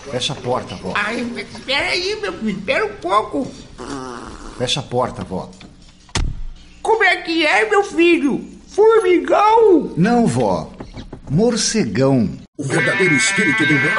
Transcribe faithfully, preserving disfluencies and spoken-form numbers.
Fecha a porta, vó. Ai, espera aí, meu filho, espera um pouco. Fecha a porta, vó. Como é que é, meu filho? Formigão? Não, vó. Morcegão. O verdadeiro espírito do